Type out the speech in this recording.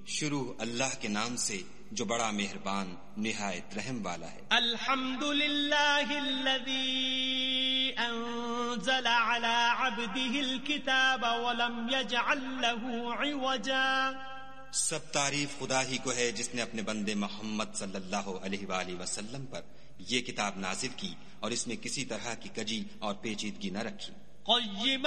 शुरू अल्लाह के नाम से जो बड़ा मेहरबान निहायत रहम वाला है। अल्हम्दुलिल्लाहिल्लज़ी अंज़ला अला अब्दिहिल किताब व लम यजअल लहू इवजा। सब तारीफ खुदा ही को है जिसने अपने बंदे मोहम्मद सल्लल्लाहु अलैहि वसल्लम पर ये किताब नाजिल की और इसमें किसी तरह की कजी और पेचीदगी न रखी।